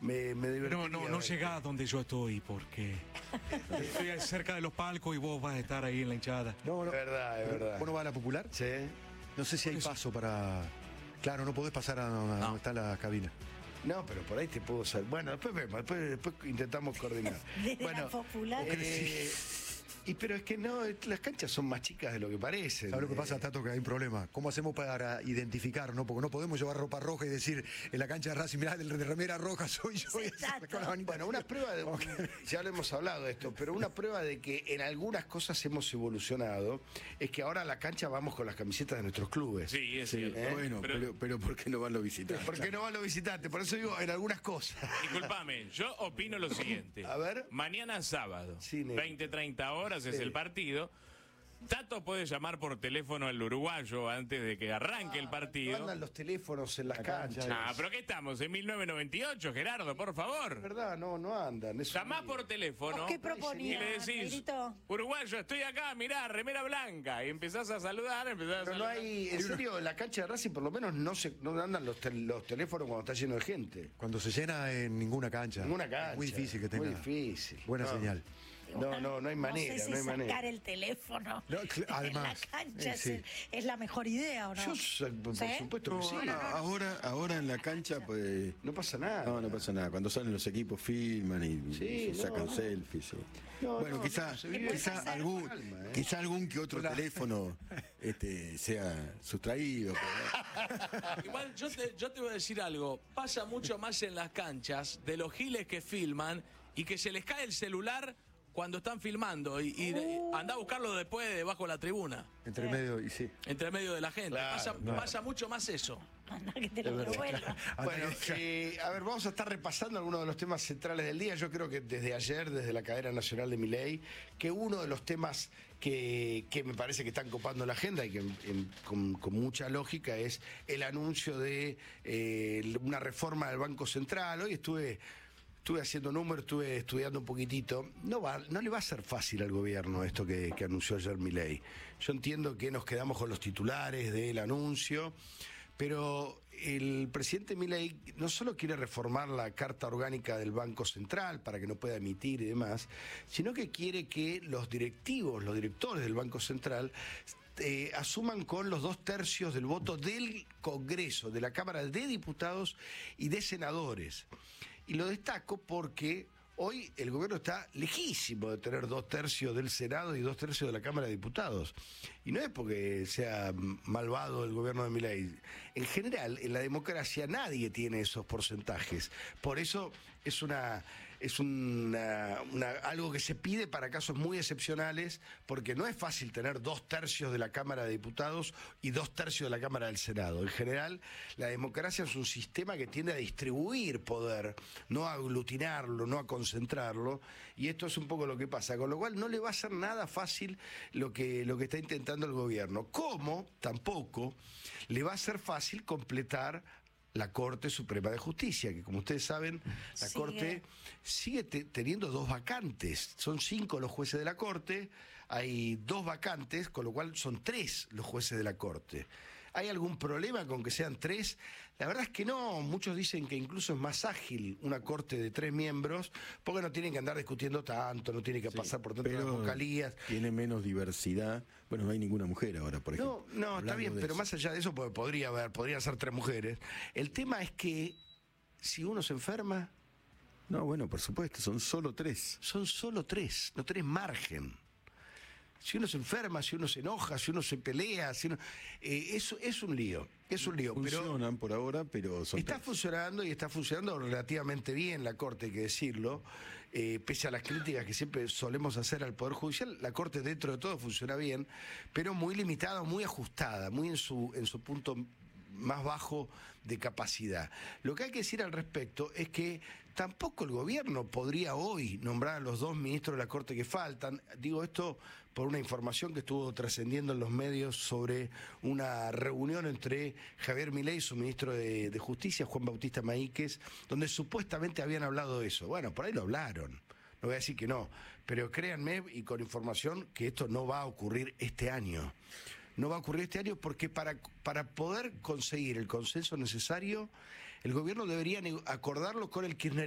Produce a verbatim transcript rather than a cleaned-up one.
me, me divertiría. No, no, no llegá a donde yo estoy porque estoy cerca de los palcos y vos vas a estar ahí en la hinchada. No, no. Es verdad, es verdad. ¿Vos no vas a la Popular? Sí. No sé si hay paso para... Claro, no podés pasar a, a No. donde está la cabina. No, pero por ahí te puedo salir. Bueno, después vemos, después, después intentamos coordinar. Desde bueno, la Popular. eh, y pero es que no, las canchas son más chicas de lo que parecen. ¿Sabes lo que pasa, Eh, Tato? Que hay un problema. ¿Cómo hacemos para identificar, no? Porque no podemos llevar ropa roja y decir en la cancha de Racing, mirá, de remera roja soy yo. Sí, y hacer con la manita. Bueno, una prueba de, ya lo hemos hablado de esto, pero una prueba de que en algunas cosas hemos evolucionado es que ahora a la cancha vamos con las camisetas de nuestros clubes. Sí, es Sí, cierto. ¿Eh? bueno, Pero- pero, pero, ¿por qué no van los visitantes? ¿Por qué no van los visitantes? Por eso digo, en algunas cosas. Disculpame, yo opino lo siguiente. A ver. Mañana sábado, Sí, Ney. veinte treinta horas es Sí. el partido. Tato puede llamar por teléfono al uruguayo antes de que arranque el No partido. andan los teléfonos en las La cancha. canchas. Ah, pero ¿qué estamos? ¿En mil novecientos noventa y ocho, Gerardo? Por Es favor. verdad, no, no andan. es un Llamás lío. por teléfono ¿Qué y proponía, le decís, Negrito? uruguayo, estoy acá, mirá, remera blanca. Y empezás a saludar, empezás a Pero no saludar. hay, en serio, en la cancha de Racing por lo menos no se no andan los, tel- los teléfonos cuando está lleno de gente. Cuando se llena en ninguna cancha. Ninguna cancha. Es muy difícil que tenga. Muy difícil. Buena No. señal. No, no, no hay manera, No sé si no hay sacar manera. el teléfono No, cl- en además, la cancha eh, es, sí. el- es la mejor idea, ¿o no? Yo, sé, por ¿Sí? supuesto que sí. No, ahora, ahora en la cancha, pues. No pasa nada. No, no pasa nada. Cuando salen los equipos filman y, Sí, y se no, sacan no. selfies. sí. No, bueno, no, quizá, no, se vive quizá con algún, calma, ¿eh? quizá algún que otro teléfono este, sea sustraído. pero- Igual yo te, yo te voy a decir algo, pasa mucho más en las canchas de los giles que filman y que se les cae el celular cuando están filmando y, y de- anda a buscarlo después debajo de la tribuna, Entre medio y sí. entre medio de la gente. Claro, pasa, claro. pasa mucho más eso. Anda que te lo devuelva. Bueno, eh, a ver, vamos a estar repasando algunos de los temas centrales del día. Yo creo que desde ayer, desde la cadena nacional de Milei, que uno de los temas que, que me parece que están copando la agenda y que en- en- con, con mucha lógica es el anuncio de eh, una reforma del Banco Central. Hoy estuve... Estuve haciendo números, estuve estudiando un poquitito. No va, no le va a ser fácil al gobierno esto que, que anunció ayer Milei. Yo entiendo que nos quedamos con los titulares del anuncio, pero el presidente Milei no solo quiere reformar la carta orgánica del Banco Central para que no pueda emitir y demás, sino que quiere que los directivos, los directores del Banco Central, Eh, asuman con los dos tercios del voto del Congreso, de la Cámara de Diputados y de Senadores. Y lo destaco porque hoy el gobierno está lejísimo de tener dos tercios del Senado y dos tercios de la Cámara de Diputados. Y no es porque sea malvado el gobierno de Milei. En general, en la democracia nadie tiene esos porcentajes. Por eso es una es una, una- algo que se pide para casos muy excepcionales, porque no es fácil tener dos tercios de la Cámara de Diputados y dos tercios de la Cámara del Senado. En general, la democracia es un sistema que tiende a distribuir poder, no a aglutinarlo, no a concentrarlo, y esto es un poco lo que pasa, con lo cual no le va a ser nada fácil lo que, lo que está intentando el gobierno. ¿Cómo? Tampoco le va a ser fácil completar la Corte Suprema de Justicia, que como ustedes saben, la Sigue. Corte sigue te- teniendo dos vacantes. Son cinco los jueces de la Corte, hay dos vacantes, con lo cual son tres los jueces de la Corte. ¿Hay algún problema con que sean tres? La verdad es que no. Muchos dicen que incluso es más ágil una Corte de tres miembros, porque no tienen que andar discutiendo tanto, no tienen que pasar por tantas pero vocalías. tiene menos diversidad. Bueno, no hay ninguna mujer ahora, por ejemplo. No, no, está Hablando bien, de pero eso. más allá de eso, porque podría haber, podrían ser tres mujeres. El tema es que si uno se enferma, No, bueno, por supuesto, son solo tres. son solo tres, no tenés margen. Si uno se enferma, si uno se enoja, si uno se pelea, si uno, eh, eso es un lío, es un lío. Pero Funcionan por ahora, pero son está tres. funcionando y está funcionando relativamente bien la Corte, hay que decirlo, eh, pese a las críticas que siempre solemos hacer al Poder Judicial, la Corte dentro de todo funciona bien, pero muy limitada, muy ajustada, muy en su, en su punto más bajo de capacidad. Lo que hay que decir al respecto es que tampoco el gobierno podría hoy nombrar a los dos ministros de la Corte que faltan. Digo esto por una información que estuvo trascendiendo en los medios sobre una reunión entre Javier Milei y su ministro de, de Justicia, Juan Bautista Maíquez, donde supuestamente habían hablado de eso. Bueno, por ahí lo hablaron. No voy a decir que no, pero créanme, y con información, que esto no va a ocurrir este año. No va a ocurrir este año porque para, para poder conseguir el consenso necesario, el gobierno debería ne- acordarlo con el kirchnerismo.